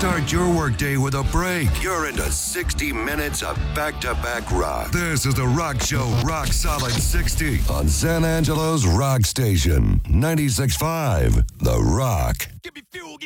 Start your workday with a break. You're into 60 minutes of back-to-back rock. This is the Rock Show, Rock Solid 60 on San Angelo's Rock Station, 96.5, The Rock.